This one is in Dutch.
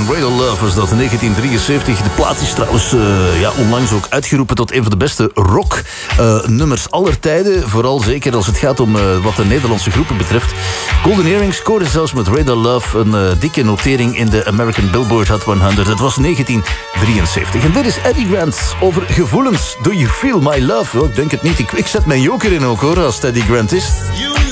Radar Love was dat in 1973. De plaat is trouwens onlangs ook uitgeroepen tot een van de beste rocknummers aller tijden. Vooral zeker als het gaat om wat de Nederlandse groepen betreft. Golden Earring scoorde zelfs met Radar Love een dikke notering in de American Billboard Hot 100. Het was 1973. En dit is Eddie Grant over gevoelens. Do you feel my love? Oh, ik denk het niet. Ik zet mijn joker in ook hoor, als het Eddie Grant is.